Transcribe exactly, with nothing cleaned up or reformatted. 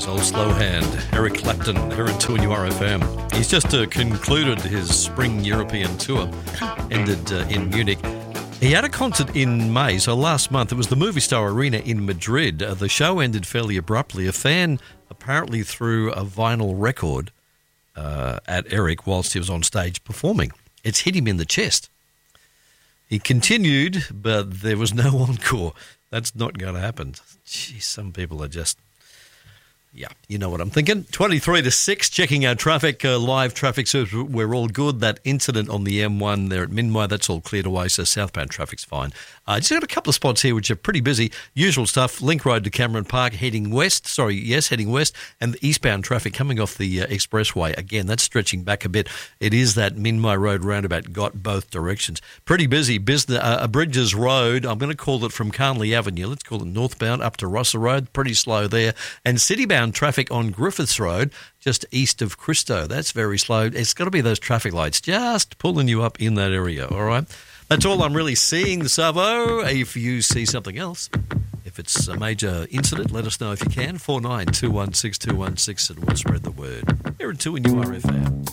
Nice old slow hand. Eric Clapton, here at two N U R F M. He's just uh, concluded his spring European tour, ended uh, in Munich. He had a concert in May, so last month. It was the Movie Star Arena in Madrid. Uh, the show ended fairly abruptly. A fan apparently threw a vinyl record uh, at Eric whilst he was on stage performing. It's hit him in the chest. He continued, but there was no encore. That's not going to happen. Gee, some people are just... Yeah, you know what I'm thinking. twenty-three to six, checking our traffic, uh, live traffic service. We're all good. That incident on the M one there at Minway, that's all cleared away, so southbound traffic's fine. Uh, just got a couple of spots here which are pretty busy. Usual stuff, Link Road to Cameron Park, heading west. Sorry, yes, heading west. And the eastbound traffic coming off the uh, expressway. Again, that's stretching back a bit. It is that Minway Road roundabout, got both directions. Pretty busy. Business, uh, Bridges Road, I'm going to call it from Carnley Avenue. Let's call it northbound up to Russell Road. Pretty slow there. And citybound traffic on Griffiths Road, just east of Christo. That's very slow. It's got to be those traffic lights just pulling you up in that area, all right? That's all I'm really seeing, Savo. If you see something else, if it's a major incident, let us know if you can. four nine two one six two one six, and we'll spread the word. Here at two N U R F M.